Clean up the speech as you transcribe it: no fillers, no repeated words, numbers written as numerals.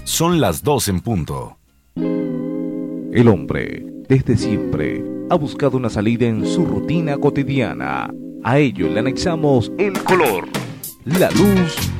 Son las 2 en punto. El hombre, desde siempre, ha buscado una salida en su rutina cotidiana. A ello le anexamos el color, la luz